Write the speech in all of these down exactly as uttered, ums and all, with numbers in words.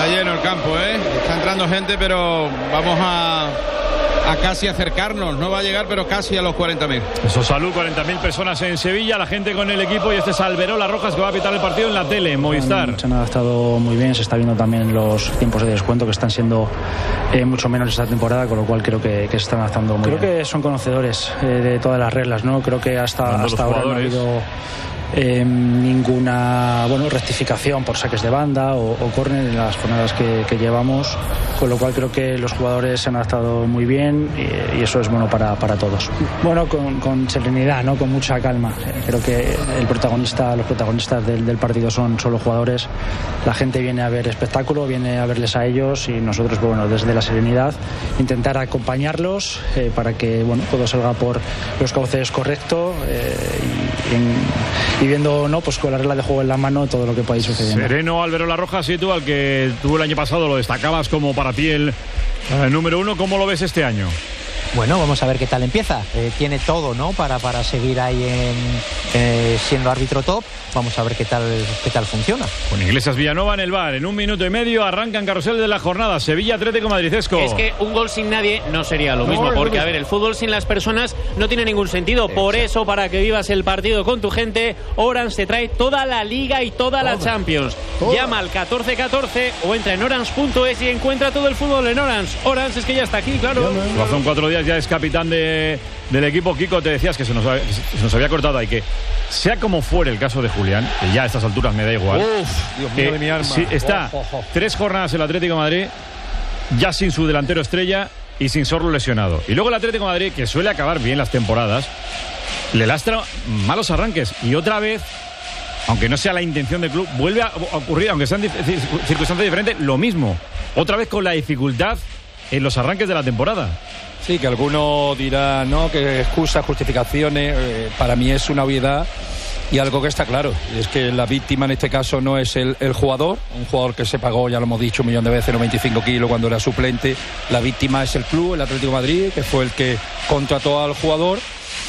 lleno el campo, ¿eh? Está entrando gente, pero vamos a, a casi acercarnos. No va a llegar, pero casi a los cuarenta mil. Eso, salud, cuarenta mil personas en Sevilla, la gente con el equipo, y este es Alberola Rojas, que va a pitar el partido en la tele, en Movistar. Se han adaptado muy bien, se está viendo también los tiempos de descuento que están siendo eh, mucho menos esta temporada, con lo cual creo que, que se están adaptando muy creo bien. Creo que son conocedores eh, de todas las reglas, ¿no? Creo que hasta, hasta ahora no ha habido Eh, ninguna bueno rectificación por saques de banda o, o córner en las jornadas que, que llevamos, con lo cual creo que los jugadores se han adaptado muy bien y, y eso es bueno para, para todos. Bueno, con, con serenidad, ¿no? Con mucha calma. Creo que el protagonista, los protagonistas del, del partido son, son los jugadores. La gente viene a ver espectáculo, viene a verles a ellos, y nosotros, bueno, desde la serenidad intentar acompañarlos eh, para que bueno todo salga por los cauces correctos eh, y, en, y viendo, ¿no? Pues con la regla de juego en la mano todo lo que pueda ir sucediendo. Sereno, Alberola Rojas, y tú, al que tú el año pasado lo destacabas como para ti el eh, número uno, ¿cómo lo ves este año? Bueno, vamos a ver qué tal empieza. Eh, tiene todo, ¿no? Para, para seguir ahí en, eh, siendo árbitro top. Vamos a ver qué tal qué tal funciona. Con Iglesias Villanova en el bar. En un minuto y medio arrancan carrusel de la jornada. Sevilla Atlético Madridesco. Es que un gol sin nadie no sería lo mismo, porque a ver, el fútbol sin las personas no tiene ningún sentido. Por eso, para que vivas el partido con tu gente, Orange te trae toda la Liga y toda la Champions. Llama al catorce catorce o entra en orange punto es y encuentra todo el fútbol en Orange. Orange es que ya está aquí, claro. Son cuatro días, ya es capitán de, del equipo. Kiko, te decías que se nos, se nos había cortado ahí, que sea como fuere el caso de Julián, que ya a estas alturas me da igual. Uf, Dios mío, eh, de mi alma. Sí, está oh, oh, oh. tres jornadas el Atlético de Madrid ya sin su delantero estrella y sin Sorlo lesionado. Y luego el Atlético de Madrid, que suele acabar bien las temporadas, le lastra malos arranques. Y otra vez, aunque no sea la intención del club, vuelve a ocurrir, aunque sean circunstancias diferentes, lo mismo. Otra vez con la dificultad en los arranques de la temporada. Sí, que alguno dirá, no, que excusas, justificaciones, eh, para mí es una obviedad y algo que está claro, y es que la víctima en este caso no es el, el jugador, un jugador que se pagó, ya lo hemos dicho un millón de veces, noventa y cinco kilos cuando era suplente. La víctima es el club, el Atlético de Madrid, que fue el que contrató al jugador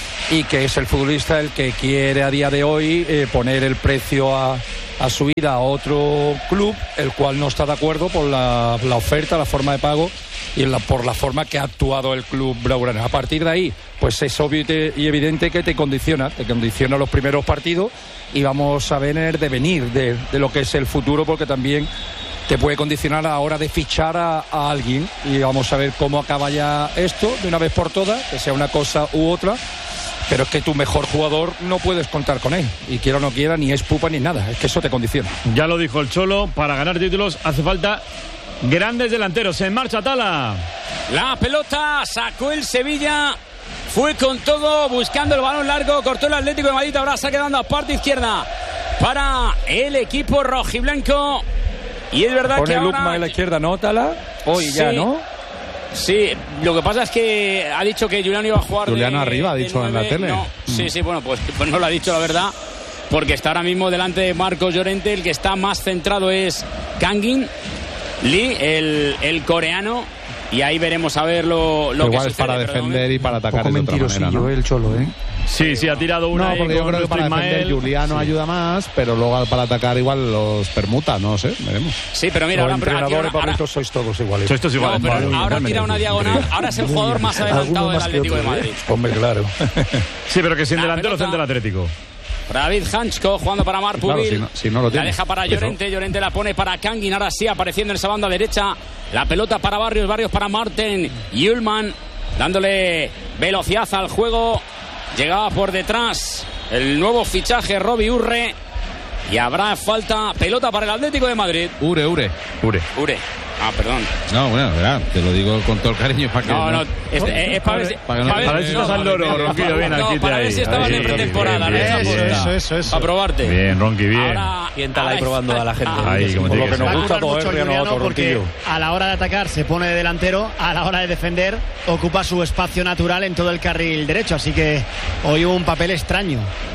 y que es el futbolista el que quiere a día de hoy eh, poner el precio a, a subir a otro club, el cual no está de acuerdo por la, la oferta, la forma de pago y la, por la forma que ha actuado el club blaugrana. A partir de ahí, pues es obvio y evidente que te condiciona, te condiciona los primeros partidos, y vamos a ver el devenir de, de lo que es el futuro, porque también te puede condicionar a la hora de fichar a, a alguien, y vamos a ver cómo acaba ya esto de una vez por todas, que sea una cosa u otra. Pero es que tu mejor jugador no puedes contar con él, y quiera o no quiera, ni es pupa ni nada, es que eso te condiciona. Ya lo dijo el Cholo, para ganar títulos hace falta grandes delanteros. En marcha Tala. La pelota sacó el Sevilla, fue con todo, buscando el balón largo, cortó el Atlético de Madrid, ahora está quedando a parte izquierda para el equipo rojiblanco. Y es verdad Pone que ahora... Lukman en la izquierda, ¿no, Tala? Hoy sí. ya, ¿no? Sí, lo que pasa es que ha dicho que Julián iba a jugar. Julián de, arriba, ha de dicho nueve, en la tele. No, mm. Sí, sí, bueno, pues, pues no lo ha dicho, la verdad, porque está ahora mismo delante de Marcos Llorente. El que está más centrado es Kangin Lee, el, el coreano. Y ahí veremos a ver lo, lo que igual sucede. es para defender y para atacar de otra manera, ¿no? el Cholo, ¿eh? Sí, sí, ha tirado una. No, porque yo creo que para Ismael. defender Juliano sí. ayuda más, pero luego para atacar igual los permuta, no sé, veremos. Sí, pero mira, los ahora entrenadores, ahora, Pablito, sois todos iguales. Sois todos iguales. No, pero ahora vale, tira una diagonal, ahora es el jugador más adelantado del Atlético de Madrid. Hombre, claro. Sí, pero que sin La delantero pelota. centro del Atlético. David Hanchko jugando para Marc Pubil. Claro, si no, si no lo tiene. La deja para Llorente, Llorente la pone para Kangin, ahora sí apareciendo en esa banda derecha. La pelota para Barrios, Barrios para Marten Ullman, dándole velocidad al juego. Llegaba por detrás el nuevo fichaje Robbie Urre. Y habrá falta, pelota para el Atlético de Madrid. Ure, Ure. Ure. Ure. Ah, perdón. No, bueno, verá, te lo digo con todo el cariño para que... No, no, es, es, es para ver si... Para que no- Para ver si estás al loro, Ronquillo, bien, No, aquí para ver si estabas en pretemporada. Bien, bien, ¿no? bien. Eso, eso, eso. Para probarte. Bien, Ronqui, bien. Ahora... Siéntala ahí probando a la gente. Ahí, como Por tiene lo que que nos ser. gusta Va a todo, mucho ¿eh? Juliano, Ronquillo. porque a la hora de atacar se pone de delantero, a la hora de defender ocupa su espacio natural en todo el carril derecho, así que hoy hubo un papel extraño.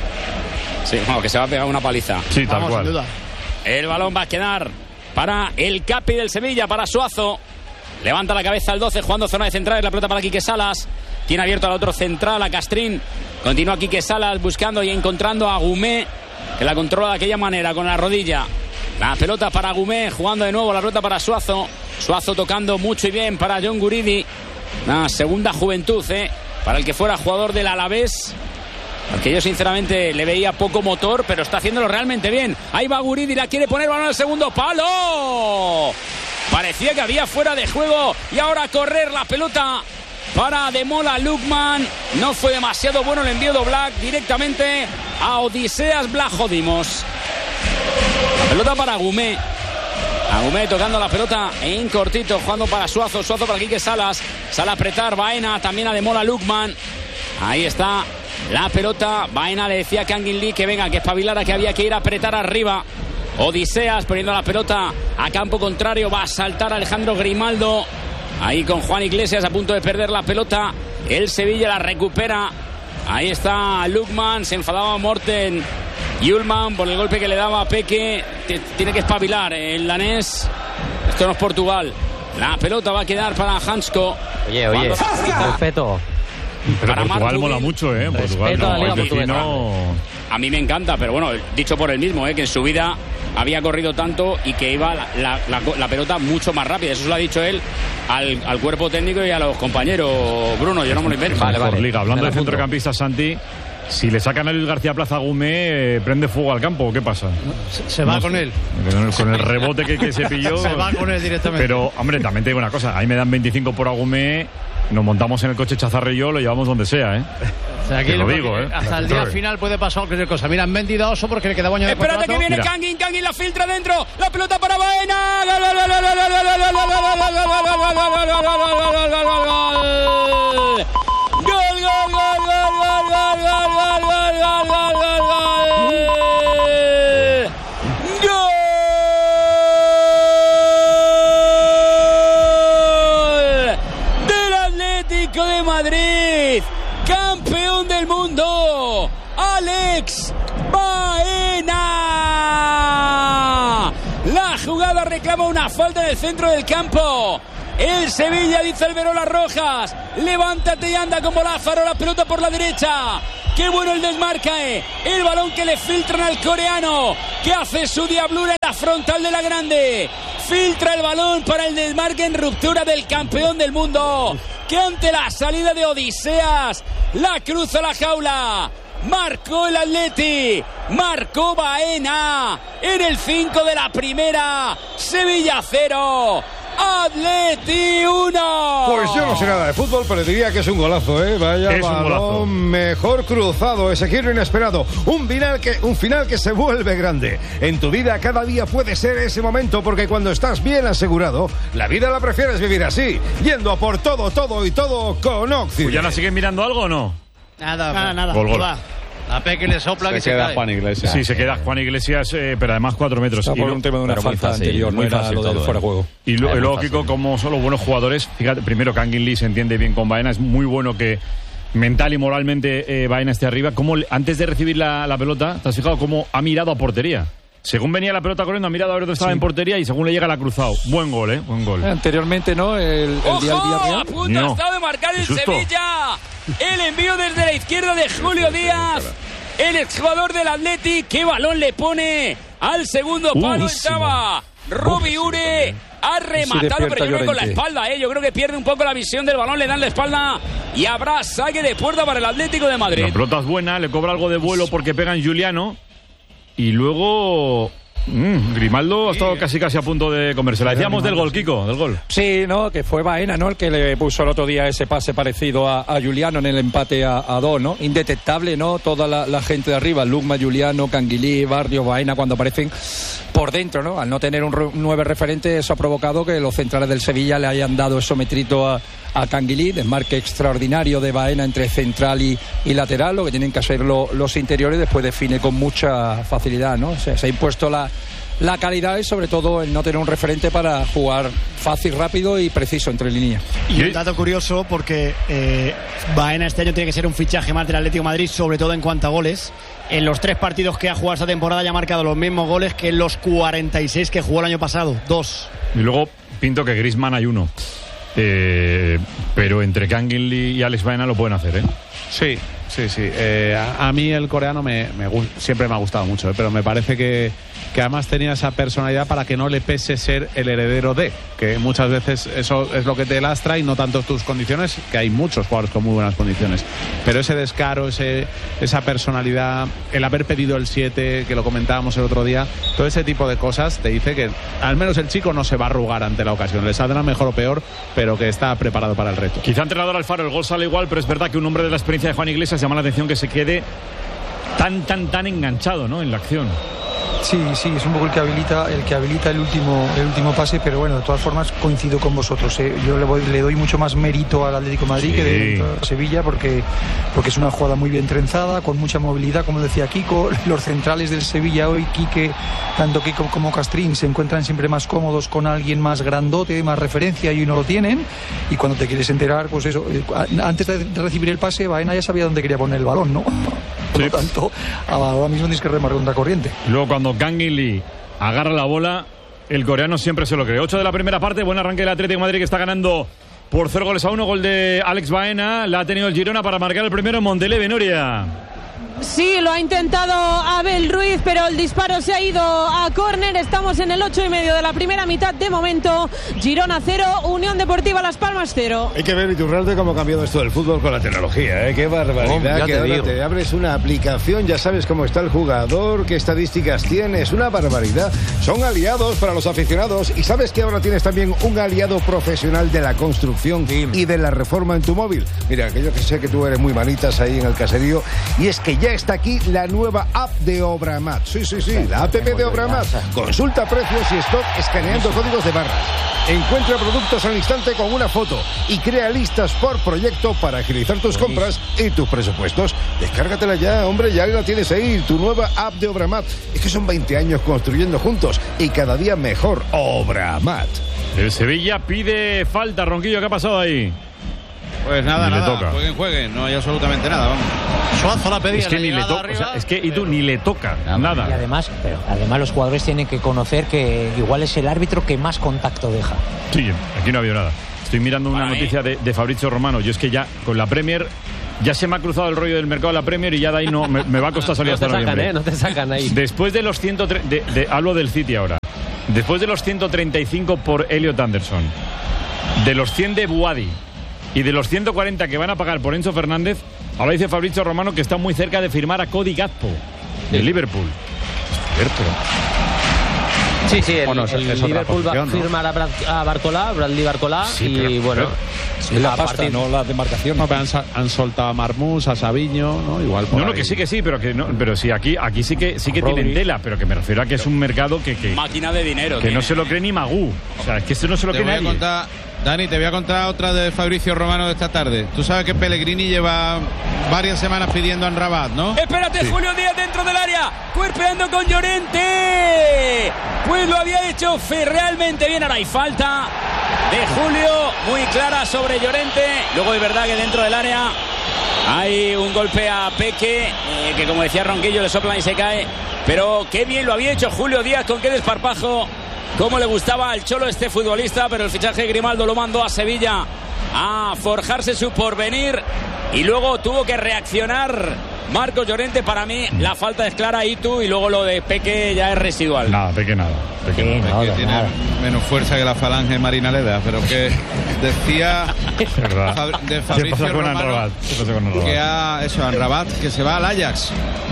Sí, bueno, que se va a pegar una paliza. Sí, tal Vamos, cual. sin duda. El balón va a quedar para el Capi del Sevilla, para Suazo. Levanta la cabeza al doce, jugando zona de centrales, la pelota para Quique Salas. Tiene abierto al otro central, a Castrín. Continúa Quique Salas buscando y encontrando a Gumé, que la controla de aquella manera, con la rodilla. La pelota para Gumé, jugando de nuevo la pelota para Suazo. Suazo tocando mucho y bien para John Guridi. Una segunda juventud, ¿eh? Para el que fuera jugador del Alavés. Porque yo sinceramente le veía poco motor, pero está haciéndolo realmente bien. Ahí va Guridi, la quiere poner, balón al segundo palo. Parecía que había fuera de juego. Y ahora a correr la pelota para Demola Lookman. No fue demasiado bueno el envío de Oblak directamente a Odiseas Vlachodimos. La pelota para Gumé. Agumé tocando la pelota en cortito, jugando para Suazo. Suazo para Quique Salas. Sale a apretar Baena, también a Demola Lookman. Ahí está la pelota. Baena le decía a Kangin Lee que venga, que espabilara, que había que ir a apretar arriba. Odiseas poniendo la pelota a campo contrario. Va a saltar Alejandro Grimaldo. Ahí con Juan Iglesias a punto de perder la pelota. El Sevilla la recupera. Ahí está Lookman. Se enfadaba Morten Ullman por el golpe que le daba a Peque. Tiene que espabilar el danés. Esto no es Portugal. La pelota va a quedar para Hansko. Oye, oye, respeto. Pero para Portugal Marco mola mucho, ¿eh? Portugal no, a, la Liga no... a mí me encanta, pero bueno, dicho por él mismo, ¿eh? Que en su vida había corrido tanto y que iba la, la, la, la pelota mucho más rápida. Eso se lo ha dicho él al, al cuerpo técnico y a los compañeros. Bruno, yo no me lo invento. Vale, vale. Liga, hablando de centrocampistas, Santi, si le sacan a Luis García Plaza a Gumé, eh, ¿prende fuego al campo o qué pasa? Se, se va no, con él. Con el, con el rebote que, que se pilló. Se va con él directamente. Pero, hombre, también te digo una cosa. Ahí me dan veinticinco por Agumé. Nos montamos en el coche Chazarre y yo, lo llevamos donde sea, ¿eh? O sea, aquí te lo digo, ¿eh? Hasta el día Entonces, final puede pasar cualquier cosa. Mira, han vendido a Oso porque le queda año de Espérate contrato. que viene Mira. Kangin, Kangin la filtra dentro. La pelota para Baena. Gol, gol, gol, gol, gol, gol, gol, gol, gol, gol, gol, gol, gol. De Madrid, campeón del mundo, Alex Baena. La jugada reclama una falta en el centro del campo. El Sevilla, dice el Verolas Rojas, levántate y anda como Lázaro, la pelota por la derecha. Qué bueno el desmarque, el balón que le filtran al coreano, que hace su diablura en la frontal de la grande. Filtra el balón para el desmarque en ruptura del campeón del mundo, que ante la salida de Odiseas la cruza la jaula. Marcó el Atleti, marcó Baena en el cinco de la primera. Sevilla cero, Atleti uno. Pues yo no sé nada de fútbol, pero diría que es un golazo, ¿eh? Vaya es balón mejor cruzado, ese giro inesperado. Un final, que, un final que se vuelve grande. En tu vida cada día puede ser ese momento, porque cuando estás bien asegurado, la vida la prefieres vivir así, yendo a por todo, todo y todo con Occident. ¿Ya la siguen mirando algo o no? Nada, nada, nada. Gol, gol. Va. La P que le sopla se que se queda cae. Juan Iglesias. Sí, se queda Juan Iglesias, eh, pero además cuatro metros. Está por un tema de una falta fácil, anterior, no era lo del fuera de juego. Y lo, luego, Kiko, como son los buenos jugadores, fíjate, primero Kangin Lee se entiende bien con Baena, es muy bueno que mental y moralmente eh, Baena esté arriba. Como antes de recibir la, la pelota, ¿te has fijado cómo ha mirado a portería? Según venía la pelota corriendo, ha mirado a ver dónde estaba sí. en portería y según le llega la ha cruzado. Buen gol, ¿eh? Buen gol. Anteriormente, ¿no? El, el ¡Ojo! día del Villarreal. A punto no. ha estado de marcar el Sevilla. El envío desde la izquierda de Julio Díaz. El exjugador del Atleti. ¿Qué balón le pone al segundo palo? Uh, Estaba Robbie Ure. Ha rematado, pero yo creo que con la espalda, ¿eh? Yo creo que pierde un poco la visión del balón, le dan la espalda y habrá saque de puerta para el Atlético de Madrid. La pelota es buena, le cobra algo de vuelo porque pega en Juliano. Y luego mmm, Grimaldo ha estado casi casi a punto de comerse. La decíamos del gol, Kiko, del gol. Sí, no, que fue Baena, ¿no? El que le puso el otro día ese pase parecido a, a Juliano en el empate a, a dos, ¿no? Indetectable, ¿no? Toda la, la gente de arriba, Lugma, Juliano, Canguilí, Barrio, Baena, cuando aparecen por dentro, ¿no? Al no tener un, un nueve referente, eso ha provocado que los centrales del Sevilla le hayan dado eso metrito a, a Canguilí, desmarque extraordinario de Baena entre central y, y lateral, lo que tienen que hacer lo, los interiores, después define con mucha facilidad, ¿no? Se, se ha impuesto la, la calidad y sobre todo el no tener un referente para jugar fácil, rápido y preciso entre líneas. Y un dato curioso, porque eh, Baena este año tiene que ser un fichaje más del Atlético de Madrid, sobre todo en cuanto a goles. En los tres partidos que ha jugado esta temporada ya ha marcado los mismos goles que en los cuarenta y seis que jugó el año pasado, dos. Y luego pinto que Griezmann hay uno. Eh, pero entre Kangin Lee y Alex Baena lo pueden hacer, ¿eh? Sí, Sí, sí. Eh, a, a mí el coreano me, me siempre me ha gustado mucho, eh, pero me parece que, que además tenía esa personalidad para que no le pese ser el heredero de, que muchas veces eso es lo que te lastra y no tanto tus condiciones, que hay muchos jugadores con muy buenas condiciones. Pero ese descaro, ese, esa personalidad, el haber pedido el siete, que lo comentábamos el otro día, todo ese tipo de cosas te dice que al menos el chico no se va a arrugar ante la ocasión. Le saldrá mejor o peor, pero que está preparado para el reto. Quizá entrenador Alfaro, el gol sale igual, pero es verdad que un hombre de la experiencia de Juan Iglesias llama la atención que se quede tan, tan, tan enganchado, ¿no?, en la acción. Sí, sí, es un poco el que habilita el que habilita el último el último pase, pero bueno, de todas formas coincido con vosotros, ¿eh? Yo le, voy, le doy mucho más mérito al Atlético de Madrid sí. que de Sevilla, porque, porque es una jugada muy bien trenzada, con mucha movilidad, como decía Kiko. Los centrales del Sevilla hoy, Quique, tanto Kiko como Castrín, se encuentran siempre más cómodos con alguien más grandote, más referencia, y uno lo tienen, y cuando te quieres enterar, pues eso, antes de recibir el pase, Baena ya sabía dónde quería poner el balón, ¿no? Por sí. lo tanto, ahora mismo tienes que remar contra corriente. Luego cuando Kangin Lee agarra la bola, el coreano siempre se lo cree. ocho de la primera parte, buen arranque del Atlético de Madrid, que está ganando por cero goles a uno. Gol de Alex Baena, la ha tenido el Girona para marcar el primero en Montelevi, Noria. Sí, lo ha intentado Abel Ruiz, pero el disparo se ha ido a córner. Estamos en el ocho y medio de la primera mitad de momento. Girona cero, Unión Deportiva Las Palmas cero. Hay que ver, Iturralde, cómo ha cambiado esto del fútbol con la tecnología, ¿eh? Qué barbaridad. Oh, que te ahora digo. Te abres una aplicación, ya sabes cómo está el jugador, qué estadísticas tiene. Es una barbaridad. Son aliados para los aficionados, y sabes que ahora tienes también un aliado profesional de la construcción sí. y de la reforma en tu móvil. Mira, que yo que sé que tú eres muy manitas ahí en el caserío, y es que ya está aquí la nueva app de Obramat. Sí, sí, sí, la app de Obramat. Consulta precios y stock escaneando códigos de barras. Encuentra productos al instante con una foto y crea listas por proyecto para agilizar tus compras y tus presupuestos. Descárgatela ya, hombre, ya la tienes ahí, tu nueva app de Obramat. Es que son veinte años construyendo juntos y cada día mejor. Obramat. El Sevilla pide falta, Ronquillo, ¿qué ha pasado ahí? Pues nada, ni nada, jueguen, jueguen, no hay absolutamente nada, vamos. Suazo la pedía. Es que ni le toca, o sea, es que y tú ni le toca nada. Y además, pero además los jugadores tienen que conocer que igual es el árbitro que más contacto deja. Sí, aquí no ha habido nada. Estoy mirando una Ay. noticia de, de Fabrizio Romano. Yo es que ya con la Premier ya se me ha cruzado el rollo del mercado de la Premier y ya de ahí no me, me va a costar salir no hasta te sacan, noviembre. ¿eh? No te sacan ahí. Después de los ciento treinta, de, de, hablo del City ahora. Después de los ciento treinta y cinco por Elliot Anderson, de los cien de Buadi y de los ciento cuarenta que van a pagar por Enzo Fernández, ahora dice Fabrizio Romano que está muy cerca de firmar a Cody Gakpo de Liverpool. Es cierto. Sí, sí, el, bueno, el, el Liverpool va a firmar ¿no? a, Brad, a Barcolá, Bradley Barcolá, sí, y pero, bueno... Es la pasta, partir... no la demarcación. No, pero han, han soltado a Marmús, a Sabiño, ¿no? Igual por No, no, ahí. que sí, que sí, pero que no, pero sí, aquí, aquí sí que sí que tienen tela, pero que me refiero a que es un mercado que... que máquina de dinero. Que tiene. no se lo cree ni Magú. O sea, es que esto no se lo te cree voy nadie. A contar, Dani, te voy a contar otra de Fabrizio Romano de esta tarde. Tú sabes que Pellegrini lleva varias semanas pidiendo a Amrabat, ¿no? Espérate, sí. Julio Díaz dentro del área, cuerpeando con Llorente. Pues lo había hecho realmente bien. Ahora hay falta de Julio, muy clara sobre Llorente. Luego de verdad que dentro del área hay un golpe a Peque, eh, que como decía Ronquillo le soplan y se cae. Pero qué bien lo había hecho Julio Díaz, con qué desparpajo. Cómo le gustaba al Cholo este futbolista, pero el fichaje de Grimaldo lo mandó a Sevilla a forjarse su porvenir y luego tuvo que reaccionar Marcos Llorente. Para mí la falta es clara, Itu, y luego lo de Peque ya es residual. Nada, Peque nada. Peque, sí, nada. No, Peque tiene nada. menos fuerza que la falange Marina Leda, pero que decía Fab, de Fabricio Romano que ha eso, Amrabat, que se va al Ajax.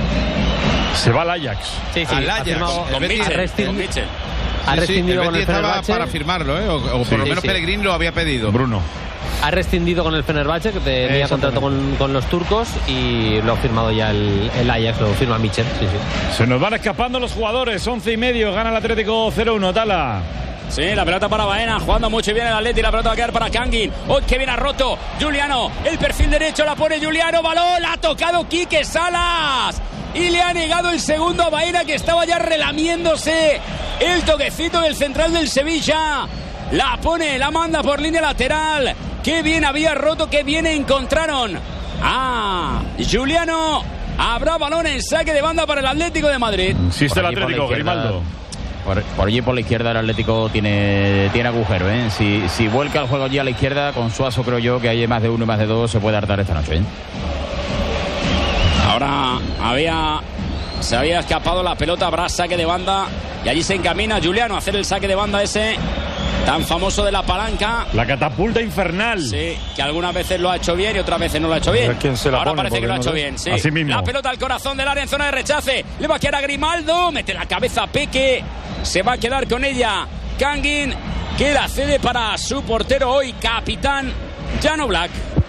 Se va al Ajax. Sí, sí, al Ajax. firmado, Con Mitchell, con Mitchell. Ha rescindido sí, con el estaba Fenerbahce para firmarlo, ¿eh? o, o por sí, lo menos sí. Pellegrini lo había pedido. Bruno. Ha rescindido con el Fenerbahce, que tenía contrato con, con los turcos, y lo ha firmado ya el, el Ajax, lo firma Mitchell. Sí, sí. Se nos van escapando los jugadores. Once y medio, gana el Atlético cero uno, Tala. Sí, la pelota para Baena, jugando mucho bien el Atleti, la pelota va a quedar para Kangin. ¡Oh, que bien ha roto! Juliano, el perfil derecho, la pone Juliano, balón, la ha tocado Quique Salas. Y le ha negado el segundo a Baena, que estaba ya relamiéndose el toquecito del central del Sevilla. La pone, la manda por línea lateral. Qué bien había roto, qué bien encontraron. Ah, Juliano, habrá balón en saque de banda para el Atlético de Madrid. Insiste el Atlético, Grimaldo. Por, por allí por la izquierda el Atlético tiene, tiene agujero, ¿eh? Si, si vuelca el juego allí a la izquierda, con Suazo creo yo que hay más de uno y más de dos se puede hartar esta noche, ¿eh? Ahora había se había escapado la pelota, habrá saque de banda y allí se encamina Giuliano a hacer el saque de banda ese tan famoso de la palanca. La catapulta infernal. Sí, que algunas veces lo ha hecho bien y otras veces no lo ha hecho bien. Ahora pone, parece que lo ha no hecho sé. bien, sí. Así mismo. La pelota al corazón del área en zona de rechace. Le va a quedar a Grimaldo. Mete la cabeza a Peque. Se va a quedar con ella Kangin, que la cede para su portero hoy, capitán Jan Oblak.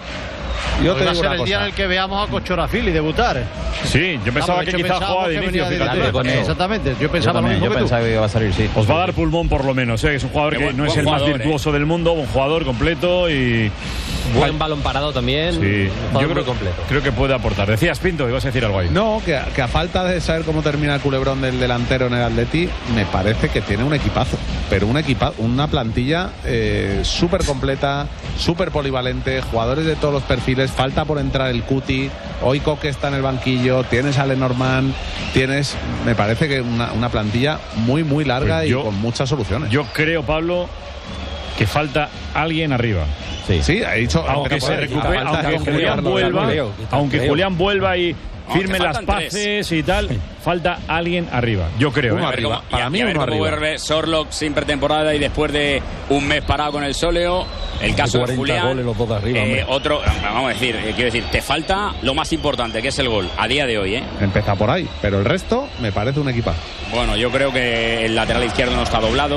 Yo te va a ser el día en el que veamos a Kochorafili debutar. Sí, yo pensaba Vamos, que yo quizás pensaba jugaba de que inicio. venía Fíjate. de- Exactamente, yo pensaba lo mismo que tú. que iba a salir, sí. Os va a dar pulmón por lo menos, ¿eh? Es un jugador Qué que buen- no es buen el más jugador, virtuoso del mundo, un jugador completo y... Buen balón parado también. Sí, Un yo jugador muy creo, completo. creo que puede aportar. Decías, Pinto, ibas a decir algo ahí. No, que, que a falta de saber cómo termina el culebrón del delantero en el Atleti, me parece que tiene un equipazo. Pero un equipa, una plantilla eh, súper completa, súper polivalente, jugadores de todos los perfiles. Falta por entrar el Cuti. Hoy Coque está en el banquillo. Tienes a Lenormand. Tienes, me parece que una, una plantilla muy, muy larga Pues yo- y con muchas soluciones. Yo creo, Pablo, que falta alguien arriba. Sí, sí, ha dicho. Aunque se recupere, aunque Julián vuelva, aunque Julián vuelva y firme las faltan paces y tal, falta alguien arriba. Yo creo. Uno ¿eh? arriba. Y a- Para y mí, a ver uno cómo arriba. vuelve Sorlock sin pretemporada y después de un mes parado con el sóleo. El caso de cuarenta Julián. goles los dos de arriba, eh, hombre. otro, vamos a decir, eh, quiero decir, te falta lo más importante, que es el gol, a día de hoy, ¿eh? Empieza por ahí, pero el resto me parece un equipazo. Bueno, yo creo que el lateral izquierdo no está doblado.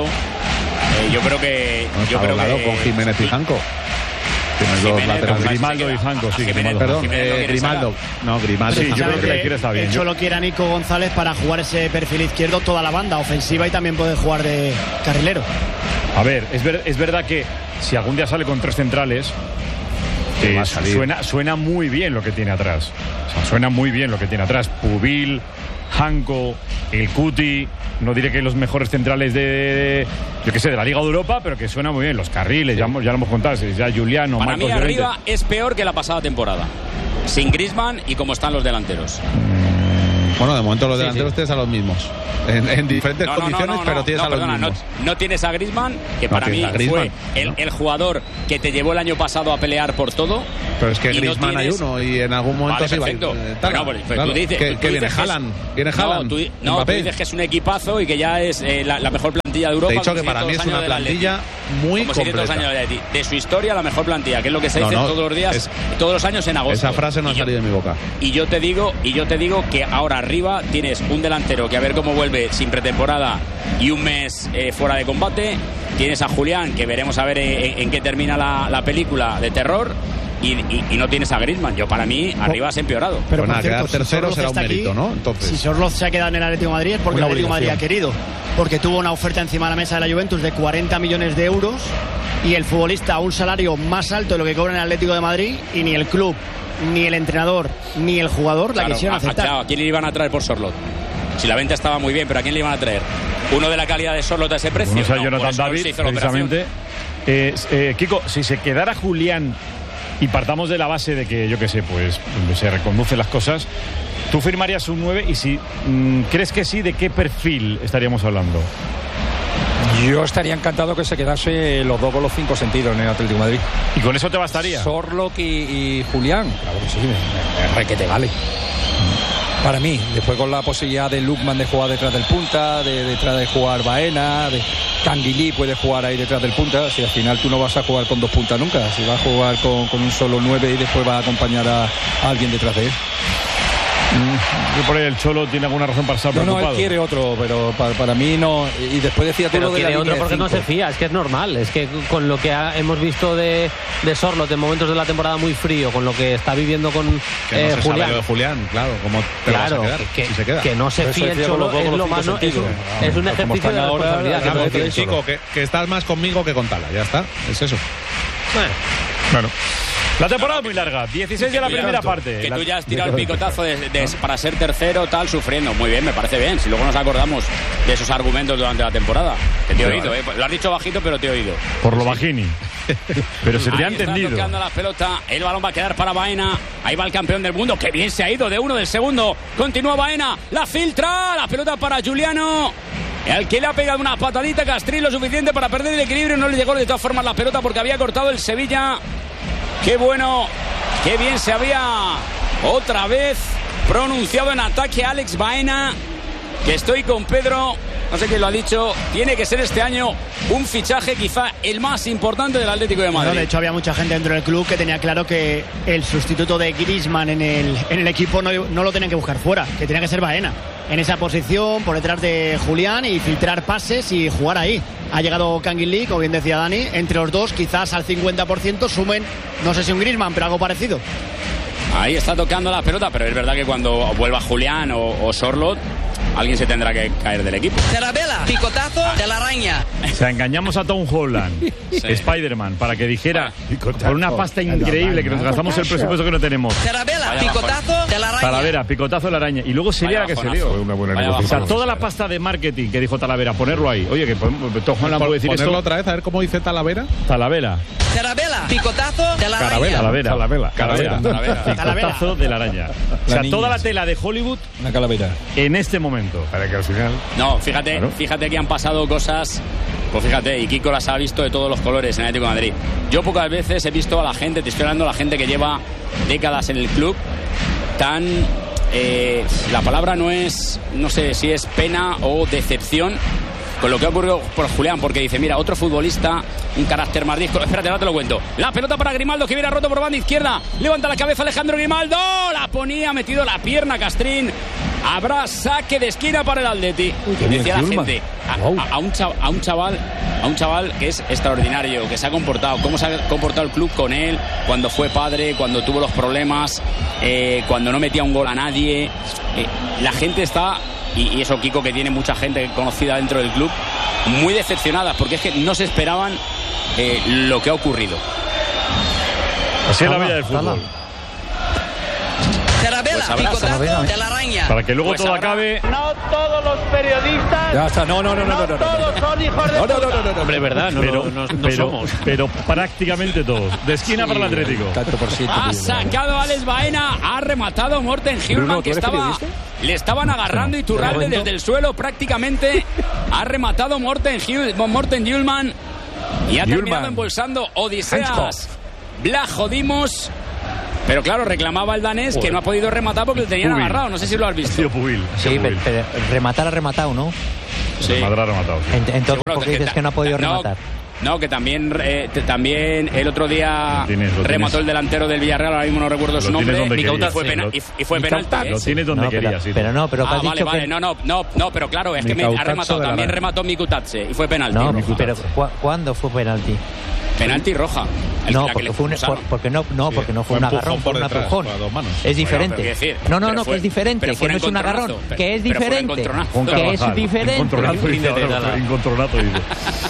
Eh, yo creo que. No yo está creo doblado que con Jiménez y Janco. Tienes dos Jiménez, laterales. con Grimaldo y Janco, sí, Grimaldo. Perdón, Jiménez no eh, quiere Grimaldo. No, Grimaldo. Sí, y yo Janco. creo que la izquierda está bien. El Yo- Cholo quiere a Nico González para jugar ese perfil izquierdo toda la banda ofensiva y también puede jugar de carrilero. A ver, es, ver- es verdad que si algún día sale con tres centrales, Sí, eh, va a salir. suena, suena muy bien lo que tiene atrás. O sea, suena muy bien lo que tiene atrás. Pubil, Janco, el Cuti. No diré que los mejores centrales de, yo qué sé, de la Liga de Europa, pero que suena muy bien. Los carriles, ya, hemos- ya lo hemos contado. Ya Juliano, Para Marcos mí Llorente. arriba es peor que la pasada temporada. Sin Griezmann y como están los delanteros. Bueno, de momento los Sí, delanteros sí. tienes a los mismos. En, en diferentes No, no, no, condiciones, no, pero no, tienes no, a los perdona, no, mismos. no tienes a Griezmann, que No para mí tienes a Griezmann, fue el, no. el jugador que te llevó el año pasado a pelear por todo. Pero es que y no Griezmann hay tienes- uno y en algún momento Vale, se va a ir, perfecto. eh, Tala, No, pues, pues claro. tú dices, que, tú que viene dices que es- Haaland. Viene No, Haaland. tú, di- no, tú Mbappé. dices que es un equipazo y que ya es eh, la, la mejor plantilla de Europa. Te he dicho como que si para todos mí los es una años del Atleti. plantilla muy Como si todos los completa. años del Atleti. De su historia, la mejor plantilla, que es lo que se No, dice no, todos los días, es- todos los años en agosto. Esa frase no Y ha yo- salido de mi boca. Y yo te digo, y yo te digo que ahora arriba tienes un delantero que a ver cómo vuelve sin pretemporada y un mes eh, fuera de combate. Tienes a Julián, que veremos a ver en, en qué termina la, la película de terror. Y, y- y no tienes a Griezmann. Yo para mí arriba has empeorado. Pero Pues por nada, cierto, quedar tercero si Sorloz será un está aquí, mérito, ¿no? Entonces. Si Sorloz se ha quedado en el Atlético de Madrid es porque Una el Atlético de Madrid ha obligación. querido. Porque tuvo una oferta encima de la mesa de la Juventus de cuarenta millones de euros y el futbolista a un salario más alto de lo que cobra en el Atlético de Madrid y ni el club, ni el entrenador, ni el jugador la Claro, quisieron a- aceptar. claro, ¿a quién le iban a traer por Sorlot? Si la venta estaba muy bien, pero ¿a quién le iban a traer? ¿Uno de la calidad de Sorlot a ese precio? Uno sea No, por Jonathan eso David, se hizo la operación. precisamente. Eh, eh, Kiko, si se quedara Julián y partamos de la base de que, yo qué sé, pues se reconducen las cosas, ¿tú firmarías un nueve? Y si mm, crees que sí, ¿de qué perfil estaríamos hablando? Yo estaría encantado que se quedase los dos con los cinco sentidos en el Atlético de Madrid. ¿Y con eso te bastaría? Sorlock y, y Julián. Claro que sí, me, me, re que te vale. Para mí, después con la posibilidad de Lukman de jugar detrás del punta, de detrás de jugar Baena, de Canguilí puede jugar ahí detrás del punta. Si al final tú no vas a jugar con dos puntas nunca, si vas a jugar con, con un solo nueve y después vas a acompañar a, a alguien detrás de él. Yo por ahí el Cholo tiene alguna razón para estar No, no, preocupado. él quiere otro, pero para, para mí no. Y después decía tú Pero lo de la quiere línea otro de porque no cinco. se fía, es que es normal. Es que con lo que ha- hemos visto de, de Sorloth en momentos de la temporada muy frío, con lo que está viviendo con Que no eh, se sabe Julián. lo de Julián, claro, ¿cómo te lo vas Claro, a quedar que, si se queda? que no se Por eso fía el decía con Cholo los dos es, con lo los más, cinco no- es, un, sentidos. es un Como ejercicio están de ahora, responsabilidad. que Vamos, no que, tiene Cholo. chico, que, que estás más conmigo que con Tala, ya está, es eso. Bueno. La temporada es muy larga, dieciséis de la Que tú primera ya- parte. Que La- tú ya has tirado el picotazo de, de- para ser tercero, tal, sufriendo. Muy bien, me parece bien. Si luego nos acordamos de esos argumentos durante la temporada. Que te he oído, ¿eh? Lo has dicho bajito, pero te he oído. Por lo bajini. Pero se te ha Ahí está entendido. tocando la pelota. El balón va a quedar para Baena. Ahí va el campeón del mundo. Que bien se ha ido de uno del segundo. Continúa Baena. La filtra. La pelota para Giuliano. Al que le ha pegado una patadita Castrillo lo suficiente para perder el equilibrio. No le llegó de todas formas la pelota porque había cortado el Sevilla. Qué bueno. Qué bien se había otra vez pronunciado en ataque a Alex Baena, que estoy con Pedro, no sé quién lo ha dicho, tiene que ser este año un fichaje quizá el más importante del Atlético de Madrid. No, de hecho había mucha gente dentro del club que tenía claro que el sustituto de Griezmann en el, en el equipo no, no lo tenían que buscar fuera, que tenía que ser Baena en esa posición, por detrás de Julián, y filtrar pases y jugar ahí. Ha llegado Kangin Lee, como bien decía Dani, entre los dos quizás al cincuenta por ciento sumen, no sé si un Griezmann, pero algo parecido. Ahí está tocando la pelota, pero es verdad que cuando vuelva Julián o, o Sorloth, alguien se tendrá que caer del equipo. Terabela, picotazo de la araña. O sea, engañamos a Tom Holland, sí. Spider-Man, para que dijera, por una pasta increíble, que nos gastamos el presupuesto que no tenemos. Terabela, picotazo de la araña. Talavera, picotazo de la araña. Y luego sería la que se dio. Una buena o sea, toda la pasta de marketing que dijo Talavera, ponerlo ahí. Oye, que Tom Holland puede decir ponerlo esto. otra vez, a ver cómo dice Talavera. Talavera. Terabela, picotazo de la araña. Talavera. Talavera. Talavera. Picotazo de la araña. O sea, toda la tela de Hollywood. Una calavera. En este momento. Para que al final. No, fíjate, claro. fíjate que han pasado cosas. Pues fíjate, y Kiko las ha visto de todos los colores en el Atlético de Madrid. Yo pocas veces he visto a la gente, te estoy hablando a la gente que lleva décadas en el club, tan. Eh, la palabra no es, no sé si es pena o decepción con lo que ha ocurrido por Julián, porque dice, mira, otro futbolista, un carácter más disco. Espérate, ahora te lo cuento. La pelota para Grimaldo, que viene roto por banda izquierda. Levanta la cabeza Alejandro Grimaldo. La ponía, metido la pierna Castrín. Habrá saque de esquina para el Atleti. Decía la gente, a, a, a, un chaval, a un chaval a un chaval que es extraordinario, que se ha comportado, cómo se ha comportado el club con él cuando fue padre, cuando tuvo los problemas, eh, cuando no metía un gol a nadie. Eh, la gente está... Y, y eso, Kiko, que tiene mucha gente conocida dentro del club, muy decepcionada, porque es que no se esperaban eh, lo que ha ocurrido. Así es la vida del fútbol. Terabela, pues picotazo de la araña. Para que luego pues todo habrá... acabe. No todos los periodistas. Ya está, no, no, no, no, no, no, no, todos son hijos de no, no, no, no, no, Hombre, verdad, no, pero, no, no, no pero, somos. Pero prácticamente todos. De esquina sí, para el Atlético. Ha sacado a Alex Baena, ha rematado Morten Hjulmand, que estaba, le estaban agarrando y Iturralde desde el suelo prácticamente. Ha rematado Morten Hjulmand y ha terminado embolsando Odiseas Vlachodimos. Pero claro, reclamaba el danés que no ha podido rematar porque le tenían Pubil. agarrado. No sé si lo has visto. Sí, Pubil. Sí, pero, pero rematar ha rematado, ¿no? Sí. Rematar ha rematado. Sí. Entonces, ¿por qué dices que no ha podido no, rematar? No, que también eh, también el otro día tienes, remató tienes. el delantero del Villarreal, ahora mismo no recuerdo su nombre, y fue, pena, y, y fue penalti. Lo tienes donde no, querías. Pero, sí, pero no, pero ah, has vale, dicho vale, que... no, no, no, no, no, pero claro, es que me ha rematado, también remató Mikutadze y fue penalti. No, pero ¿cu ¿cuándo fue penalti? Penalti roja. El, no, porque, fue un, por, porque no, no, porque no fue, fue un agarrón, fue un empujón. Es diferente. Bueno, decir, no, no, no, fue, que es diferente, que no es un agarrón, que es diferente, que es diferente. Encontronato, dice.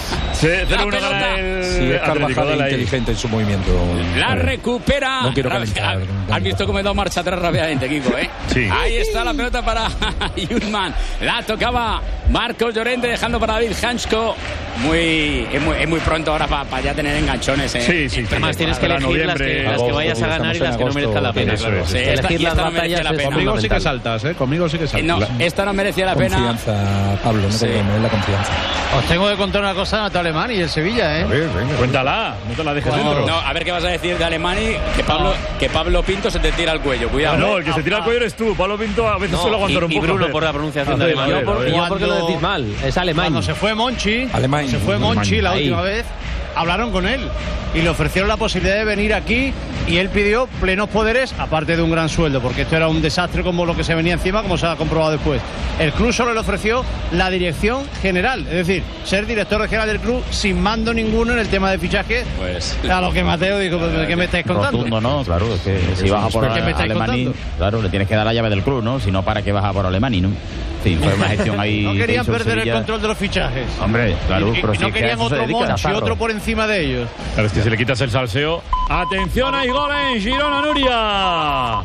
Se la una gana el sí, es Carvajal inteligente en su movimiento. La recupera. No quiero calentar. Has visto cómo he dado marcha atrás rápidamente, Kiko, ¿eh? Sí. Ahí está la pelota para Hjulmand. La tocaba Marcos Llorente, dejando para David Hansko. Muy, es muy, es muy pronto ahora para pa ya tener enganchones. ¿eh? Sí, sí. Además, tienes que elegir las que, las que vayas a ganar y las que no merezcan la pena. Claro. Sí, esta, elegir las esta no merecía la pena. Conmigo sí que saltas, ¿eh? Conmigo sí que saltas. No, esta no merecía la pena. Confianza, Pablo, no sí. te la confianza. Os tengo que contar una cosa de Alemán y el Sevilla, ¿eh? A ver, venga. Cuéntala, no te la dejes no, dentro. No, a ver qué vas a decir de Alemani, que Pablo, que Pablo Pinto se te tira al cuello, cuidado. No, no, el que se tira al cuello eres tú. Pablo Pinto a veces no, suele aguantar y, un poco. Y Bruno por la pronunciación de Alemán. Yo, por, yo porque lo decís mal, es alemán. Cuando se fue Monchi, Alemán. se fue Monchi la última Ahí. vez, hablaron con él y le ofrecieron la posibilidad de venir aquí y él pidió plenos poderes, aparte de un gran sueldo, porque esto era un desastre como lo que se venía encima, como se ha comprobado después. El club solo le ofreció la dirección general, es decir, ser director general del club sin mando ninguno en el tema de fichaje. Pues a lo que Mateo dijo, ¿qué me estáis contando? Rotundo, ¿no? Claro, es que si vas a por Alemani, claro, le tienes que dar la llave del club, ¿no? Si no, ¿para qué vas a por Alemani, no? Sí, fue una gestión ahí. No querían perder Sevilla. el control de los fichajes. Hombre, claro, y, pero y si no querían otro Monchi, otro por encima de ellos. Claro, es que si le quitas el salseo. ¡Atención, hay gol en Girona, Nuria!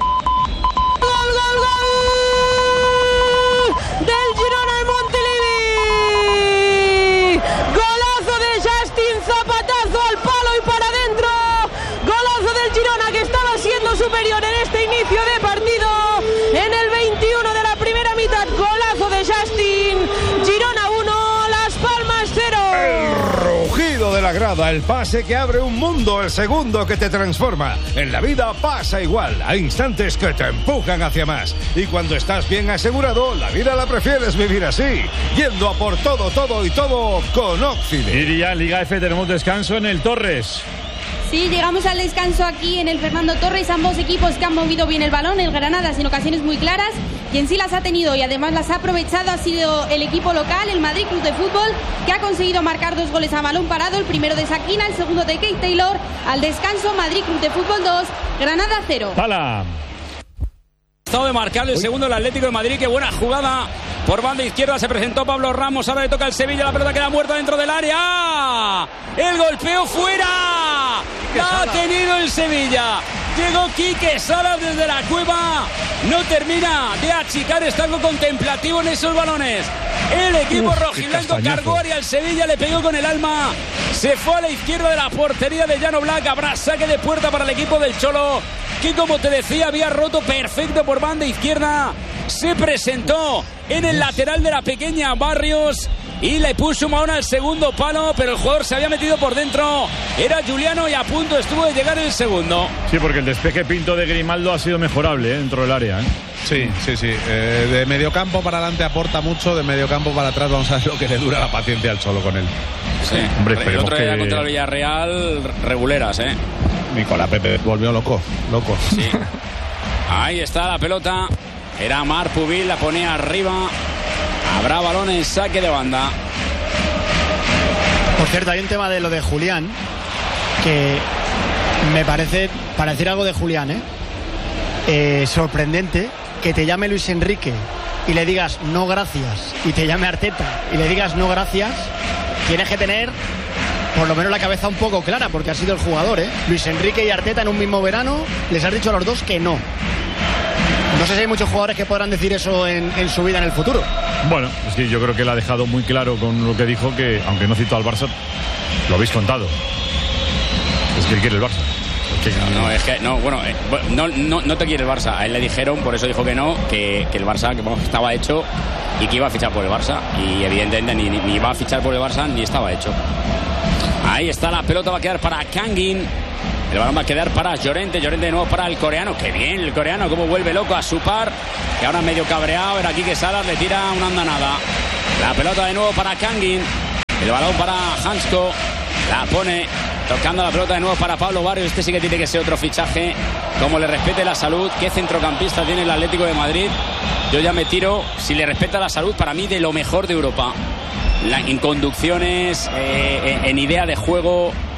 ¡Gol, gol, gol! Del Girona en Montilivi. Golazo de Justin, zapatazo al palo y para adentro. Golazo del Girona, que estaba siendo superior en este inicio de partido. En el veintiuno de la primera mitad, golazo de Justin. Girona uno, Las Palmas cero. El rugido de de la grada, el pase que abre un mundo, el segundo que te transforma. En la vida pasa igual, hay instantes que te empujan hacia más. Y cuando estás bien asegurado, la vida la prefieres vivir así, yendo a por todo, todo y todo con Oxide. Y ya en Liga F tenemos descanso en el Torres. Sí, llegamos al descanso aquí en el Fernando Torres. Ambos equipos que han movido bien el balón, el Granadas en ocasiones muy claras, y en sí las ha tenido y además las ha aprovechado ha sido el equipo local, el Madrid Club de Fútbol, que ha conseguido marcar dos goles a balón parado, el primero de Saquina, el segundo de Keith Taylor. Al descanso, Madrid Club de Fútbol dos, Granada cero. ¡Hala! Estado de marcar el segundo el Atlético de Madrid. Qué buena jugada por banda izquierda, se presentó Pablo Ramos, ahora le toca al Sevilla, la pelota queda muerta dentro del área, el golpeo fuera, la ha tenido el Sevilla, llegó Quique Salas desde la cueva, no termina de achicar, está algo contemplativo en esos balones, el equipo rojiblanco cargó área al Sevilla, le pegó con el alma, se fue a la izquierda de la portería de Llano Black, habrá saque de puerta para el equipo del Cholo, que como te decía había roto perfecto por banda izquierda, se presentó en el lateral de la pequeña Barrios y le puso Mahón al segundo palo, pero el jugador se había metido por dentro, era Juliano y a punto estuvo de llegar el segundo. Sí, porque el despeje Pinto de Grimaldo ha sido mejorable, ¿eh? Dentro del área, ¿eh? Sí, sí, sí. Eh, de mediocampo para adelante aporta mucho, de mediocampo para atrás vamos a ver lo que le dura la paciencia al Cholo con él. Sí, hombre, el otro día que... contra el Villarreal, reguleras, ¿eh? Nicolás Pepe volvió loco, loco. Sí. Ahí está la pelota. Era Mar Pubil, la ponía arriba. Habrá balón en saque de banda. Por cierto, hay un tema de lo de Julián que me parece, para decir algo de Julián, ¿eh? Eh, sorprendente que te llame Luis Enrique y le digas no gracias, y te llame Arteta y le digas no gracias. Tienes que tener por lo menos la cabeza un poco clara, porque ha sido el jugador, ¿eh? Luis Enrique y Arteta en un mismo verano les has dicho a los dos que no. No sé si hay muchos jugadores que podrán decir eso en, en su vida en el futuro. Bueno, es que yo creo que él ha dejado muy claro con lo que dijo, que aunque no citó al Barça, lo habéis contado. Es que él quiere el Barça. Que... No, no, es que, no, bueno, eh, no, no, no te quiere el Barça. A él le dijeron, por eso dijo que no, que, que el Barça que, bueno, estaba hecho y que iba a fichar por el Barça. Y evidentemente ni, ni iba a fichar por el Barça ni estaba hecho. Ahí está, la pelota va a quedar para Kangin. El balón va a quedar para Llorente. Llorente de nuevo para el coreano. Qué bien el coreano, cómo vuelve loco a su par. Que ahora medio cabreado. Era aquí que Salas le tira una andanada. La pelota de nuevo para Kangin. El balón para Hansko. La pone tocando la pelota de nuevo para Pablo Barrios. Este sí que tiene que ser otro fichaje. Como le respete la salud. ¿Qué centrocampista tiene el Atlético de Madrid? Yo ya me tiro, si le respeta la salud, para mí de lo mejor de Europa. La, en conducciones, eh, en, en idea de juego.